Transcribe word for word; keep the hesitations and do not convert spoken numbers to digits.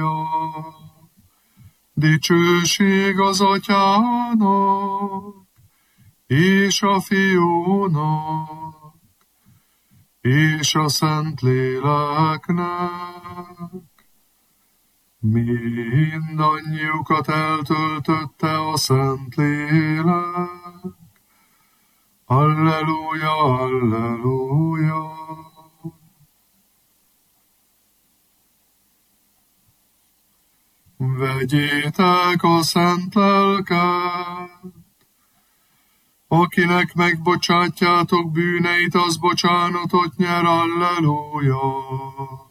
Dicsőség az Atyának, és a Fiúnak, és a Szentléleknek. Mindannyiukat eltöltötte a Szentlélek. Alleluja, alleluja. Vegyétek a szent lelket, akinek megbocsátjátok bűneit, az bocsánatot nyer, alleluja.